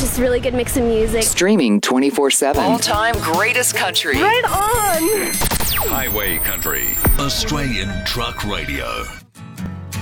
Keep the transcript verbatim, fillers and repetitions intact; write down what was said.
just really good mix of music. Streaming twenty-four seven. All-time greatest country. Right on! Highway Country. Australian Truck Radio.